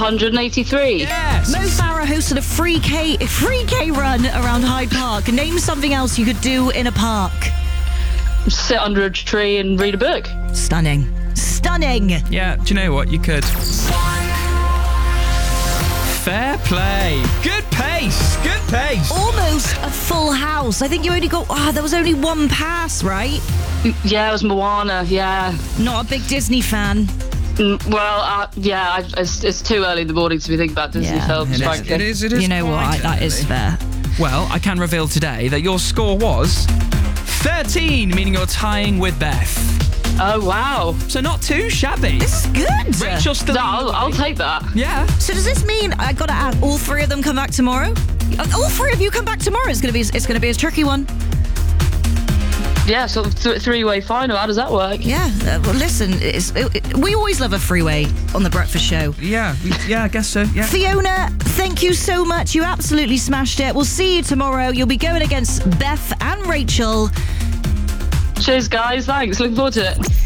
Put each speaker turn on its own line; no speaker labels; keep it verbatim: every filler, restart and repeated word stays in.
hundred eighty-three.
Yes.
Mo Farah hosted a free K, free K run around Hyde Park. Name something else you could do in a park.
Sit under a tree and read a book.
Stunning. Stunning.
Yeah, do you know what? You could. Fair play. Good pace. Good pace.
Almost a full house. I think you only got, ah, oh, there was only one pass, right?
Yeah, it was Moana, yeah.
Not a big Disney fan.
Mm, Well, uh, yeah, I, it's, it's too early in the morning to be thinking about Disney
Yeah.
films,
It is,
frankly.
it is, it is
You know what?
quite
That is
early.
fair.
Well, I can reveal today that your score was thirteen, meaning you're tying with Beth.
Oh, wow.
So not too shabby.
This is good.
Rachel's still.
No,
in the
I'll, I'll
lead.
take that.
Yeah.
So does this mean I gotta add all three of them come back tomorrow? Uh, All three of you come back tomorrow. It's gonna be it's gonna be a tricky one.
Yeah, sort of th- three-way final. How does that work?
Yeah. Uh, well, listen, it's, it, it- we always love a freeway on the breakfast show.
Yeah. we- Yeah. I guess so. Yeah.
Fiona, thank you so much. You absolutely smashed it. We'll see you tomorrow. You'll be going against Beth and Rachel.
Cheers, guys. Thanks. Looking forward to it.